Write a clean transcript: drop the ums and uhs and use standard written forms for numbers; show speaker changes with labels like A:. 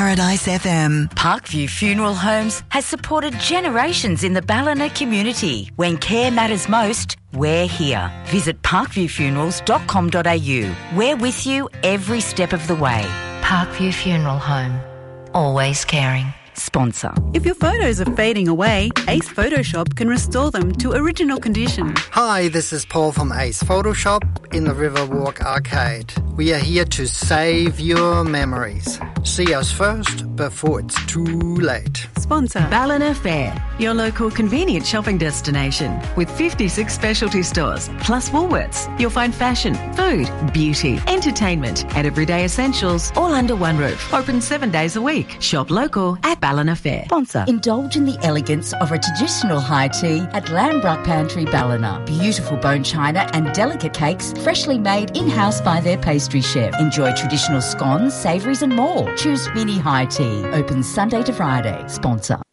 A: Paradise FM.
B: Parkview Funeral Homes has supported generations in the Ballina community. When care matters most, we're here. Visit parkviewfunerals.com.au. We're with you every step of the way.
C: Parkview Funeral Home. Always caring.
B: Sponsor.
D: If your photos are fading away, Ace Photoshop can restore them to original condition.
E: Hi, this is Paul from Ace Photoshop in the Riverwalk Arcade. We are here to save your memories. See us first before it's too late.
D: Sponsor.
F: Ballina Fair, your local convenient shopping destination with 56 specialty stores plus Woolworths. You'll find fashion, food, beauty, entertainment and everyday essentials all under one roof. Open 7 days a week. Shop local at Ballina Fair.
B: Sponsor. Indulge in the elegance of a traditional high tea at Lambruck Pantry Ballina. Beautiful bone china and delicate cakes freshly made in-house by their pastry chef. Enjoy traditional scones, savouries and more. Choose mini high tea. Open Sunday to Friday. Sponsor.